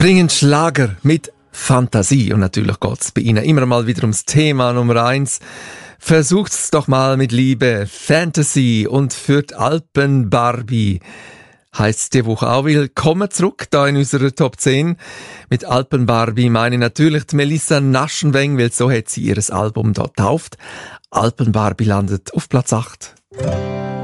bringen Schlager mit Fantasie. Und natürlich geht's bei Ihnen immer mal wieder ums Thema Nummer 1. Versucht's doch mal mit Liebe, Fantasy und für die Alpen-Barbie. Heisst die Woche auch willkommen zurück da in unserer Top 10. Mit Alpen-Barbie meine ich natürlich die Melissa Naschenweng, weil so hat sie ihr Album dort getauft. Alpen-Barbie landet auf Platz 8.